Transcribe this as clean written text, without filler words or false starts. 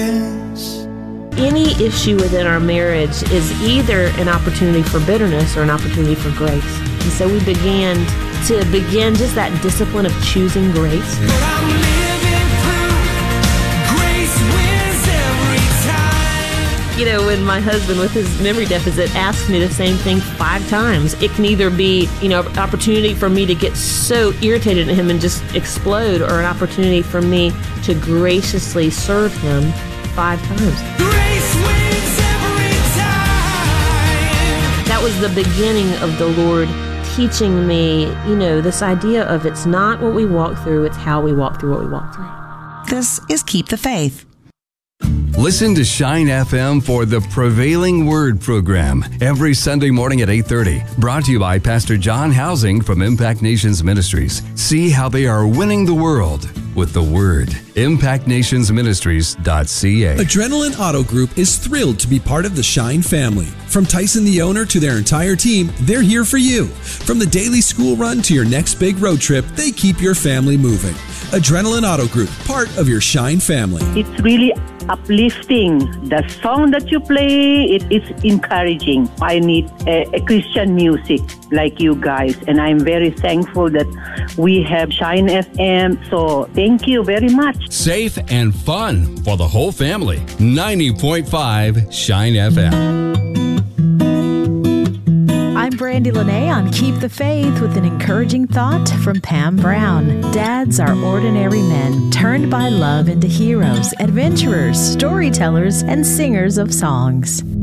Any issue within our marriage is either an opportunity for bitterness or an opportunity for grace. And so we began just that discipline of choosing grace. But I'm living proof, grace wins every time. You know, when my husband with his memory deficit asks me the same thing 5 times, it can either be, an opportunity for me to get so irritated at him and just explode, or an opportunity for me to graciously serve him 5 times. Grace wins every time. That was the beginning of the Lord teaching me, this idea of it's not what we walk through, it's how we walk through what we walk through. This is Keep the Faith. Listen to Shine FM for the Prevailing Word program every Sunday morning at 8:30. Brought to you by Pastor John Housing from Impact Nations Ministries. See how they are winning the world with the Word. ImpactNationsMinistries.ca. Adrenaline Auto Group is thrilled to be part of the Shine family. From Tyson the owner to their entire team, they're here for you. From the daily school run to your next big road trip, they keep your family moving. Adrenaline Auto Group, part of your Shine family. It's really uplifting. The song that you play, it is encouraging. I need a Christian music like you guys, and I'm very thankful that we have Shine FM. So thank you very much. Safe and fun for the whole family. 90.5 Shine FM. I'm Brandy Lene on Keep the Faith with an encouraging thought from Pam Brown. Dads are ordinary men turned by love into heroes, adventurers, storytellers, and singers of songs.